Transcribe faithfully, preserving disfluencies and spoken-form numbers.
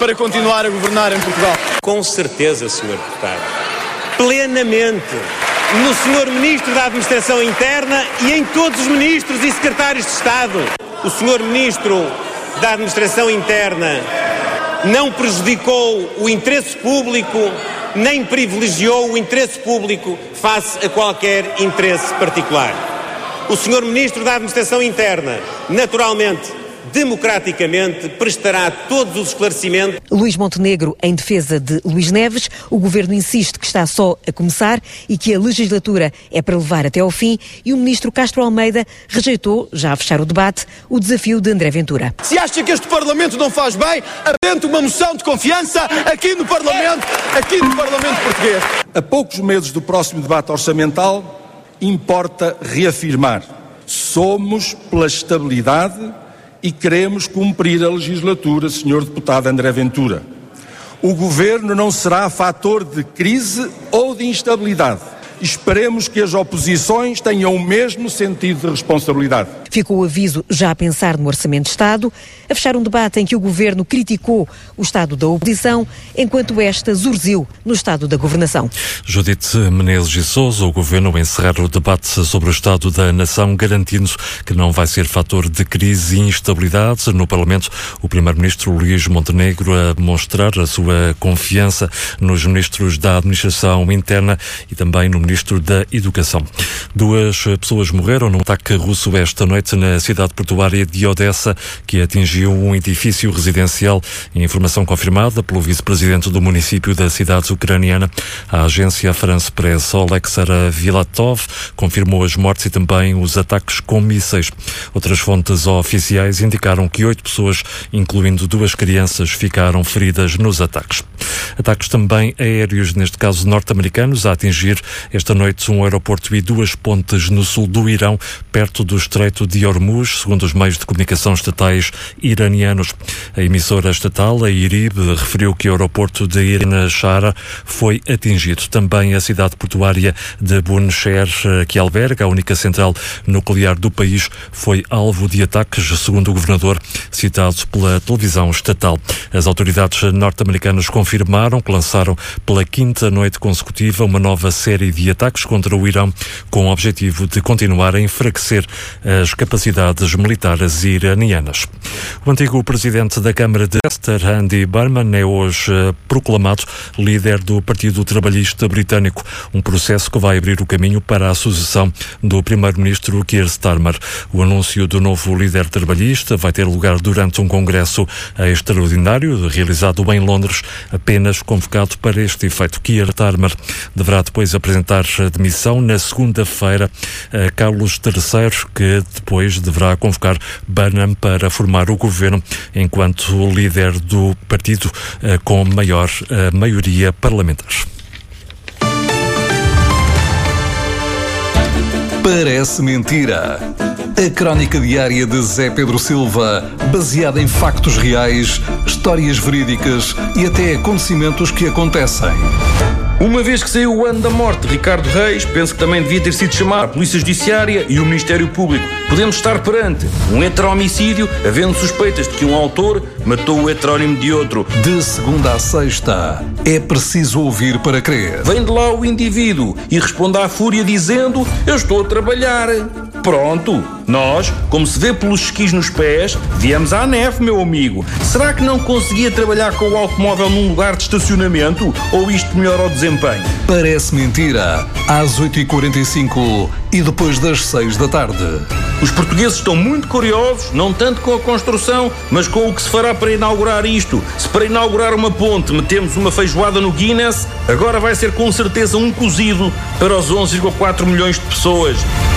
para continuar a governar em Portugal. Com certeza, senhor Deputado. Plenamente. No senhor Ministro da Administração Interna e em todos os Ministros e Secretários de Estado. O senhor Ministro da Administração Interna não prejudicou o interesse público, nem privilegiou o interesse público face a qualquer interesse particular. O senhor Ministro da Administração Interna, naturalmente, democraticamente, prestará todos os esclarecimentos. Luís Montenegro, em defesa de Luís Neves, o Governo insiste que está só a começar e que a legislatura é para levar até ao fim, e o Ministro Castro Almeida rejeitou, já a fechar o debate, o desafio de André Ventura. Se acha que este Parlamento não faz bem, apresente uma moção de confiança aqui no Parlamento, aqui no Parlamento português. A poucos meses do próximo debate orçamental, importa reafirmar: somos pela estabilidade e queremos cumprir a legislatura, senhor Deputado André Ventura. O Governo não será fator de crise ou de instabilidade. Esperemos que as oposições tenham o mesmo sentido de responsabilidade. Ficou o aviso já a pensar no Orçamento de Estado, a fechar um debate em que o Governo criticou o estado da oposição, enquanto esta zurziu no estado da governação. Judite Menezes e Sousa, o Governo a encerrar o debate sobre o estado da nação, garantindo que não vai ser fator de crise e instabilidade. No Parlamento, o Primeiro-Ministro Luís Montenegro a demonstrar a sua confiança nos Ministros da Administração Interna e também no Ministro da Educação. Duas pessoas morreram num ataque russo esta noite na cidade portuária de Odessa, que atingiu um edifício residencial. Informação confirmada pelo vice-presidente do município da cidade ucraniana. A agência France Press, Oleksar Vilatov, confirmou as mortes e também os ataques com mísseis. Outras fontes oficiais indicaram que oito pessoas, incluindo duas crianças, ficaram feridas nos ataques. Ataques também aéreos, neste caso norte-americanos, a atingir esta noite um aeroporto e duas pontes no sul do Irão, perto do Estreito de Hormuz, segundo os meios de comunicação estatais iranianos. A emissora estatal, a IRIB, referiu que o aeroporto de Irina Shara foi atingido. Também a cidade portuária de Buenos-Aires, que alberga a única central nuclear do país, foi alvo de ataques, segundo o governador, citado pela televisão estatal. As autoridades norte-americanas confirmaram que lançaram pela quinta noite consecutiva uma nova série de ataques contra o Irão, com o objetivo de continuar a enfraquecer as capacidades militares iranianas. O antigo presidente da Câmara de Westminster, Andy Burnham, é hoje proclamado líder do Partido Trabalhista Britânico, um processo que vai abrir o caminho para a sucessão do primeiro-ministro Keir Starmer. O anúncio do novo líder trabalhista vai ter lugar durante um congresso extraordinário realizado em Londres, apenas convocado para este efeito. Keir Starmer deverá depois apresentar a demissão na segunda-feira a Carlos terceiro, que depois deverá convocar Burnham para formar o governo enquanto líder do partido com maior maioria parlamentar. Parece mentira. A crónica diária de Zé Pedro Silva, baseada em factos reais, histórias verídicas e até acontecimentos que acontecem. Uma vez que saiu o ano da morte de Ricardo Reis, penso que também devia ter sido chamado a Polícia Judiciária e o Ministério Público. Podemos estar perante um heterohomicídio, havendo suspeitas de que um autor matou o heterónimo de outro. De segunda a sexta, é preciso ouvir para crer. Vem de lá o indivíduo e responde à fúria dizendo: eu estou a trabalhar. Pronto, nós, como se vê pelos esquis nos pés, viemos à neve, meu amigo. Será que não conseguia trabalhar com o automóvel num lugar de estacionamento? Ou isto melhora o desempenho? Parece mentira. Às oito e quarenta e cinco e depois das seis da tarde. Os portugueses estão muito curiosos, não tanto com a construção, mas com o que se fará para inaugurar isto. Se para inaugurar uma ponte metemos uma feijoada no Guinness, agora vai ser com certeza um cozido para os onze vírgula quatro milhões de pessoas.